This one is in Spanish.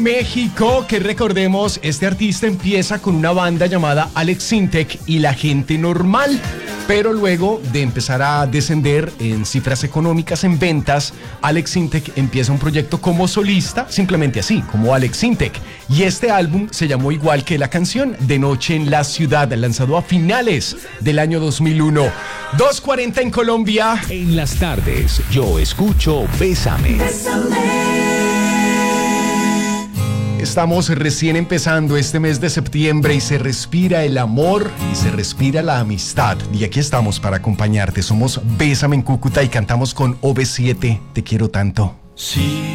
México, que recordemos, este artista empieza con una banda llamada Alex Sintek y La Gente Normal, pero luego de empezar a descender en cifras económicas, en ventas, Alex Sintek empieza un proyecto como solista, simplemente así, como Alex Sintek, y este álbum se llamó igual que la canción, De Noche en la Ciudad, lanzado a finales del año 2001. 2:40 en Colombia. En las tardes, yo escucho Bésame. Estamos recién empezando este mes de septiembre y se respira el amor y se respira la amistad. Y aquí estamos para acompañarte. Somos Bésame en Cúcuta y cantamos con OV7, Te quiero tanto. Sí.